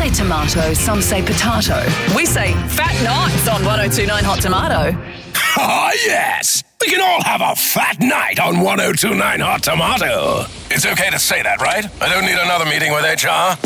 say tomato, some say potato. We say fat nights on 1029 Hot Tomato. Ah, yes. We can all have a fat night on 1029 Hot Tomato. It's okay to say that, right? I don't need another meeting with HR.